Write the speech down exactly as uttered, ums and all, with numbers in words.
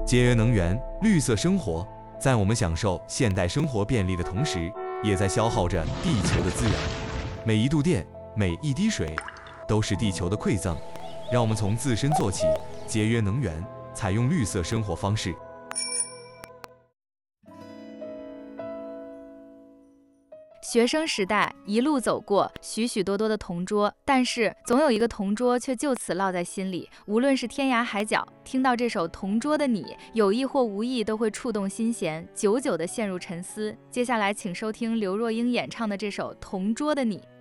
节约能源，绿色生活，在我们享受现代生活便利的同时，也在消耗着地球的资源。每一度电，每一滴水，都是地球的馈赠。让我们从自身做起，节约能源，采用绿色生活方式。 学生时代一路走过许许多多的同桌，但是总有一个同桌却就此烙在心里。无论是天涯海角，听到这首《同桌的你》，有意或无意都会触动心弦，久久地陷入沉思。接下来请收听刘若英演唱的这首《同桌的你》。